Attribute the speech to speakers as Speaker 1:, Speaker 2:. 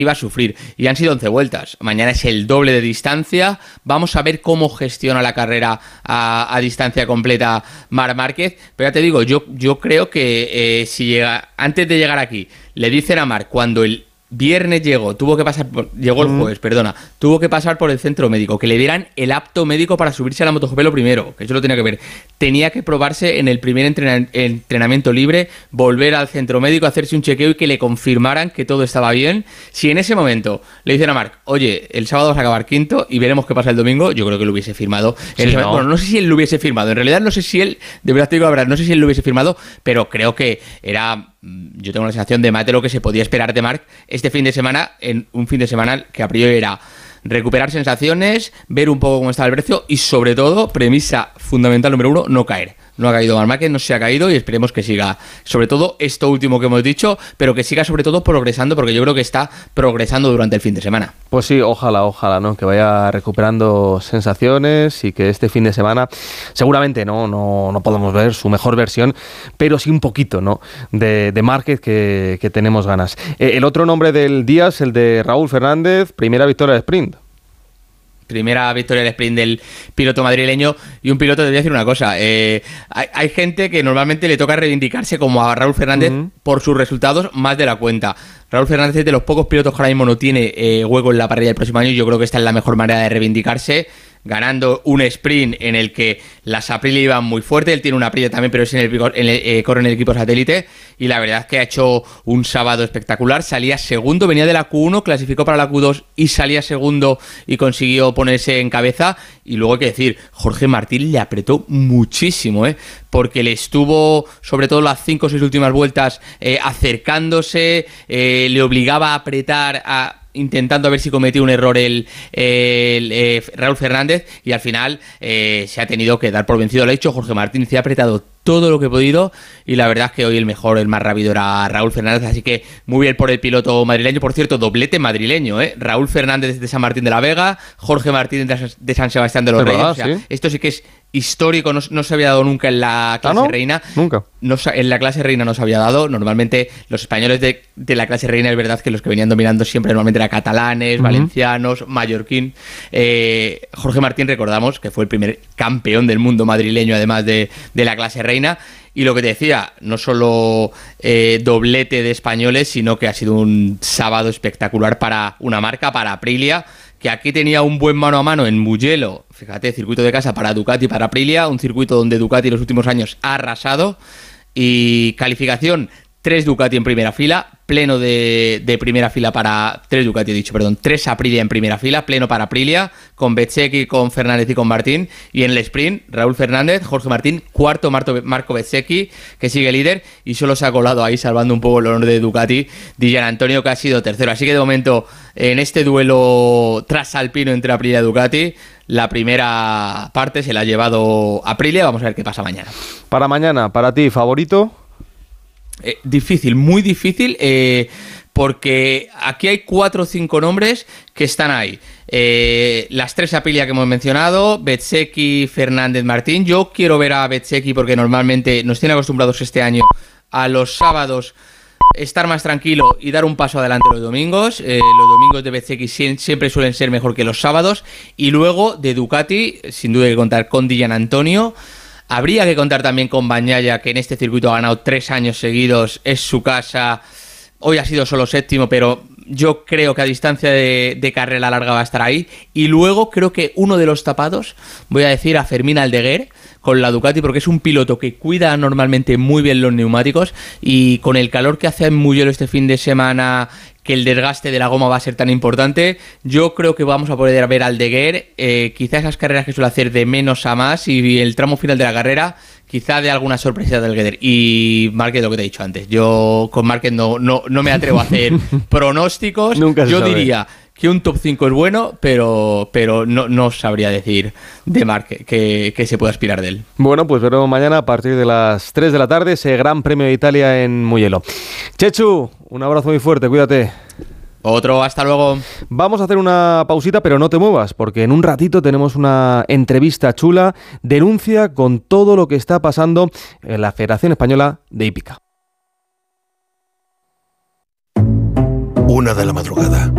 Speaker 1: iba a sufrir, y han sido 11 vueltas. Mañana es el doble de distancia. Vamos a ver cómo gestiona la carrera a distancia completa Marc Márquez. Pero ya te digo, yo creo que si llega, antes de llegar aquí, le dicen a Marc, cuando el viernes llegó el jueves, tuvo que pasar por el centro médico, que le dieran el apto médico para subirse a la MotoGP lo primero, que eso lo tenía que ver. Tenía que probarse en el primer entrenamiento libre, volver al centro médico, hacerse un chequeo y que le confirmaran que todo estaba bien. Si en ese momento le dicen a Marc, oye, el sábado vas a acabar quinto y veremos qué pasa el domingo, yo creo que lo hubiese firmado. Bueno, no sé si él lo hubiese firmado, en realidad no sé si él, de verdad te digo la verdad, no sé si él lo hubiese firmado, pero creo que yo tengo la sensación de más de lo que se podía esperar de Marc este fin de semana, en un fin de semana que a priori era recuperar sensaciones, ver un poco cómo estaba el precio y sobre todo, premisa fundamental número 1, no caer. No ha caído Marc Márquez, no se ha caído y esperemos que siga, sobre todo esto último que hemos dicho, pero que siga sobre todo progresando, porque yo creo que está progresando durante el fin de semana.
Speaker 2: Pues sí, ojalá, ¿no? Que vaya recuperando sensaciones y que este fin de semana seguramente no podemos ver su mejor versión, pero sí un poquito, ¿no? de Márquez que tenemos ganas. El otro nombre del día es el de Raúl Fernández, primera victoria de sprint.
Speaker 1: Primera victoria del sprint del piloto madrileño, y un piloto, te voy a decir una cosa, hay gente que normalmente le toca reivindicarse como a Raúl Fernández por sus resultados más de la cuenta. Raúl Fernández es de los pocos pilotos que ahora mismo no tiene hueco en la parrilla del próximo año, y yo creo que esta es la mejor manera de reivindicarse, ganando un sprint en el que las Aprilia iban muy fuerte. Él tiene una Aprilia también, pero corre en el equipo satélite, y la verdad es que ha hecho un sábado espectacular. Salía segundo, venía de la Q1, clasificó para la Q2 y salía segundo y consiguió ponerse en cabeza. Y luego hay que decir, Jorge Martín le apretó muchísimo, porque le estuvo, sobre todo las 5 o 6 últimas vueltas, acercándose, le obligaba a apretar, intentando a ver si cometió un error el Raúl Fernández, y al final se ha tenido que dar por vencido. Lo ha dicho Jorge Martín, se ha apretado todo lo que he podido, y la verdad es que hoy el más rápido era Raúl Fernández, así que muy bien por el piloto madrileño. Por cierto, doblete madrileño, Raúl Fernández de San Martín de la Vega, Jorge Martín de San Sebastián de los Reyes. O sea, ¿sí? Esto sí que es histórico, no se había dado nunca en la clase reina.
Speaker 2: Nunca.
Speaker 1: En la clase reina no se había dado. Normalmente los españoles de la clase reina, es verdad que los que venían dominando siempre normalmente eran catalanes, valencianos, mallorquín. Jorge Martín, recordamos que fue el primer campeón del mundo madrileño, además de la clase reina. Y lo que te decía, no solo doblete de españoles, sino que ha sido un sábado espectacular para una marca, para Aprilia, que aquí tenía un buen mano a mano en Mugello. Fíjate, circuito de casa para Ducati y para Aprilia, un circuito donde Ducati en los últimos años ha arrasado. Y calificación, 3 Ducati en primera fila, pleno de primera fila para... 3 Ducati he dicho, perdón, 3 Aprilia en primera fila, pleno para Aprilia, con Bezzecchi, con Fernández y con Martín. Y en el sprint, Raúl Fernández, Jorge Martín, cuarto Marco Bezzecchi, que sigue líder, y solo se ha colado ahí, salvando un poco el honor de Ducati, Di Giannantonio, que ha sido tercero. Así que de momento, en este duelo trasalpino entre Aprilia y Ducati, la primera parte se la ha llevado Aprilia. Vamos a ver qué pasa mañana.
Speaker 2: Para mañana, para ti, ¿favorito?
Speaker 1: Difícil, muy difícil, porque aquí hay 4 o 5 nombres que están ahí. Las 3 Aprilia que hemos mencionado, Bezzecchi, Fernández, Martín. Yo quiero ver a Bezzecchi porque normalmente nos tiene acostumbrados este año a los sábados estar más tranquilo y dar un paso adelante los domingos. Los domingos de Bezzecchi siempre suelen ser mejor que los sábados. Y luego de Ducati, sin duda hay que contar con Di Giannantonio. Habría que contar también con Bagnaia, que en este circuito ha ganado 3 años seguidos, es su casa. Hoy ha sido solo séptimo, pero yo creo que a distancia de carrera larga va a estar ahí. Y luego creo que uno de los tapados, voy a decir a Fermín Aldeguer, con la Ducati, porque es un piloto que cuida normalmente muy bien los neumáticos, y con el calor que hace en Mugello este fin de semana, que el desgaste de la goma va a ser tan importante, yo creo que vamos a poder ver a Aldeguer, quizás esas carreras que suele hacer de menos a más, y el tramo final de la carrera quizá de alguna sorpresa del Gueder. Y Márquez, lo que te he dicho antes, yo con Márquez no me atrevo a hacer pronósticos.
Speaker 2: Nunca se sabe.
Speaker 1: Diría que un top 5 es bueno, pero no sabría decir de Márquez que se puede aspirar de él.
Speaker 2: Bueno, pues veremos mañana a partir de las 3 de la tarde ese Gran Premio de Italia en Mugello. Chechu, un abrazo muy fuerte, cuídate.
Speaker 1: Otro, hasta luego.
Speaker 2: Vamos a hacer una pausita, pero no te muevas, porque en un ratito tenemos una entrevista chula, denuncia con todo lo que está pasando en la Federación Española de Hípica.
Speaker 3: 1 de la madrugada.